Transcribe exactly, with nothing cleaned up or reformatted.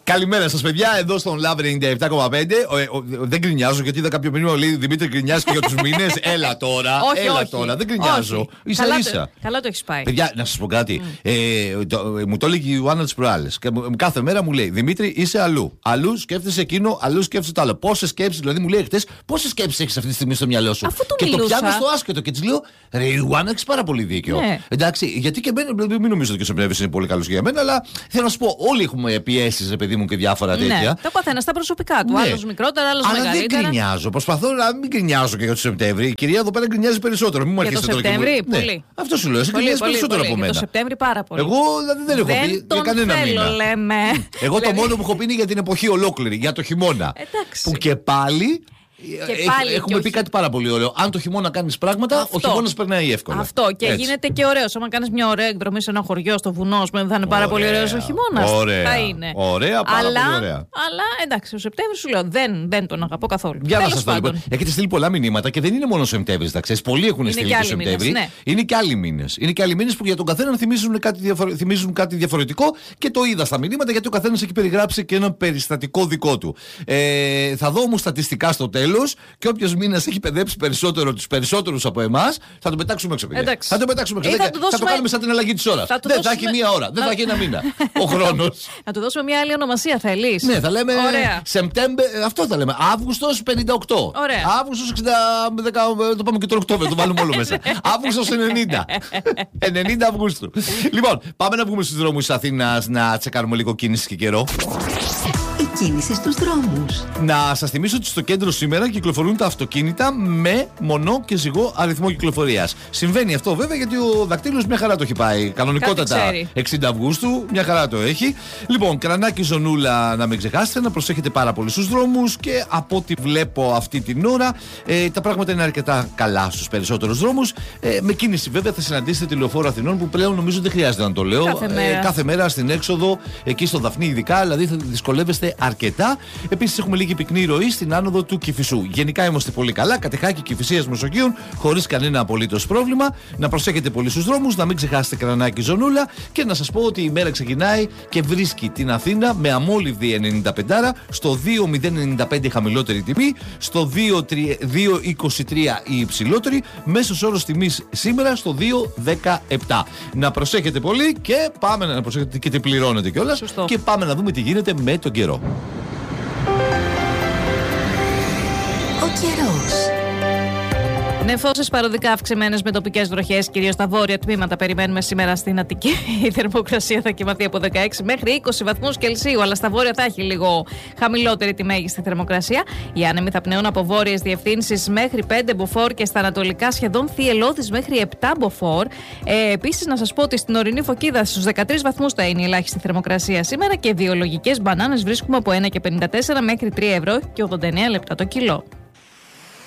Καλημέρα σας, παιδιά. Εδώ στον Love ενενήντα επτά κόμμα πέντε. Δεν γκρινιάζω γιατί είδα κάποιο μήνυμα λέει Δημήτρη, γκρινιάζει και για τους μήνες. Έλα τώρα. Όχι, έλα όχι. τώρα. Δεν γκρινιάζω. Ίσα Καλά, ίσα. Το, καλά το έχεις πάει. Παιδιά, να σας πω κάτι. Mm. Ε, το, μου το έλεγε η Ιωάννα τις προάλλες. Και κάθε μέρα μου λέει Δημήτρη, είσαι αλλού. Αλλού σκέφτεσαι εκείνο, αλλού σκέφτεσαι το άλλο. Πόσες σκέψεις, δηλαδή μου λέει χτες, πόσες σκέψεις έχεις αυτή τη στιγμή στο μυαλό σου. Αφού του και μιλούσα. το πιάνω στο άσχετο και της λέω Ρε Ιωάννα, έχεις πάρα πολύ δίκιο. Ναι. Εντάξει, γιατί και εμένα, μην νομίζω ότι και ο Σεπτέμβρης είναι πολύ καλός για μένα, αλλά θέλω να σου πω, όλοι έχουμε πιέσεις, παιδί μου, και διάφορα τέτοια. Ναι, το καθένα στα προσωπικά του. Ναι. Άλλος μικρότερα, άλλος αλλά μεγαλύτερα. Δεν γκρινιάζω. Προσπαθώ να μην γκρινιάζω και για το Σεπτέμβρη. Η κυρία εδώ πέρα γκρινιάζει περισσότερο. Μην μου Για το αρχίσετε τώρα. Σεπτέμβρη, Και μου... πολύ. Ναι. Αυτό σου λέω. Εσύ Πολύ, γκρινιάζει πολύ, περισσότερο πολύ. από μένα. Για το Σεπτέμβρη πάρα πολύ. Εγώ δηλαδή, δεν έχω δεν πει τον για κανένα θέλω, μήνα. λέμε. Εγώ το Δηλαδή- μόνο που έχω πει είναι για την εποχή ολόκληρη, για το χειμώνα. Εντάξει. Που και πάλι. Και Έχ- πάλι έχουμε και πει όχι- κάτι πάρα πολύ ωραίο. Αν το χειμώνα κάνεις πράγματα, Αυτό. ο χειμώνας περνάει εύκολα. Αυτό και Έτσι. γίνεται και ωραίο. Αν κάνει μια ωραία εκδρομή σε ένα χωριό, στο βουνό, δεν θα είναι πάρα πολύ Ωραία. ωραίο ο χειμώνα. Ωραία. Θα είναι. Ωραία, πάρα αλλά, πολύ ωραία. Αλλά εντάξει, ο Σεπτέμβρη σου λέω δεν, δεν τον αγαπώ καθόλου. Για να Τέλος σας το πάντων. λοιπόν. Έχετε στείλει πολλά μηνύματα και δεν είναι μόνο ο Σεπτέμβρης, θα ξέρεις. Πολλοί έχουν Είναι στείλει και το άλλοι μήνες, Σεπτέμβρη. ναι. Είναι και άλλοι μήνες. Είναι και άλλοι μήνες που για τον καθέναν θυμίζουν κάτι, διαφορε... θυμίζουν κάτι διαφορετικό και το είδα στα μηνύματα γιατί ο καθένας έχει περιγράψει και ένα περιστατικό δικό του. Ε, θα δω όμως στατιστικά στο τέλος και όποιος μήνας έχει παιδέψει περισσότερο τους περισσότερους από εμάς θα τον πετάξουμε έξω. παιδιά. Εντάξει. Θα τον πετάξουμε έξω. Ή θα Δεν- του θα το δώσουμε- κάνουμε σαν την αλλαγή της ώρας. θα του Δεν θα δώσουμε- έχει μία ώρα. Δεν θα έχει ένα μήνα. Ο χρόνος. Να του δώσουμε μια άλλη ονομασία, θέλει. Ναι, θα λέμε Ωραία. Σεπτέμβρη, αυτό θα λέμε. Αύγουστος πενήντα οκτώ. Ωραία. Αύγουστος εξήντα, δέκα, το πάμε και το Οκτώβριο, το βάλουμε όλο μέσα. Αύγουστος ενενήντα. ενενήντα Αυγούστου. Λοιπόν, πάμε να βγούμε στους δρόμους της Αθήνας να τσεκάρουμε λίγο κίνηση και καιρό. Η κίνηση στους δρόμους. Να σας θυμίσω ότι στο κέντρο σήμερα κυκλοφορούν τα αυτοκίνητα με μονό και ζυγό αριθμό κυκλοφορίας. Συμβαίνει αυτό βέβαια γιατί ο δακτύλος μια χαρά το έχει πάει. Κανονικότατα Κάτι ξέρει. εξήντα Αυγούστου, μια χαρά το έχει. Λοιπόν, Κρανάκι Ζωνούλα, να μην ξεχάσετε, να προσέχετε πάρα πολύ στους δρόμους και από ό,τι βλέπω αυτή την ώρα ε, τα πράγματα είναι αρκετά καλά στους περισσότερους δρόμους. Ε, με κίνηση βέβαια θα συναντήσετε τη Λεωφόρο Αθηνών που πλέον νομίζω δεν χρειάζεται να το λέω. Κάθε μέρα. κάθε μέρα στην έξοδο, εκεί στο Δαφνί ειδικά, δηλαδή θα δυσκολεύεστε αρκετά. Επίσης έχουμε λίγη πυκνή ροή στην άνοδο του Κηφισού. Γενικά είμαστε πολύ καλά, Κατεχάκη, Κηφισίας, Μεσογείων, χωρίς κανένα απολύτως πρόβλημα. Να προσέχετε πολύ στους δρόμους, να μην ξεχάσετε Κρανάκι Ζωνούλα και να σας πω ότι η μέρα ξεκινάει και βρίσκει την Αθήνα με αμόλυβδη ενενήντα πέντε στο δύο μηδέν ενενήντα πέντε η χαμηλότερη τιμή, στο δύο είκοσι τρία η υψηλότερη, μέσος όρος τιμής σήμερα στο δύο δεκαεπτά. Να προσέχετε πολύ και πάμε να προσέχετε και τι πληρώνετε κιόλας. Σωστό. Και πάμε να δούμε τι γίνεται με τον καιρό. Ο καιρός. Νεφώσεις παροδικά αυξημένες με τοπικές βροχές, κυρίως στα βόρεια τμήματα. Περιμένουμε σήμερα στην Αττική. Η θερμοκρασία θα κοιμαθεί από δεκαέξι μέχρι είκοσι βαθμούς Κελσίου, αλλά στα βόρεια θα έχει λίγο χαμηλότερη τη μέγιστη θερμοκρασία. Οι άνεμοι θα πνέουν από βόρειες διευθύνσεις μέχρι πέντε μποφόρ και στα ανατολικά σχεδόν θυελλώδεις μέχρι επτά μποφόρ. Ε, Επίσης, να σας πω ότι στην ορεινή Φωκίδα στους δεκατρείς βαθμούς θα είναι η ελάχιστη θερμοκρασία σήμερα και βιολογικές μπανάνες βρίσκουμε από ένα και πενήντα τέσσερα μέχρι τρία ευρώ και ογδόντα εννέα λεπτά το κιλό.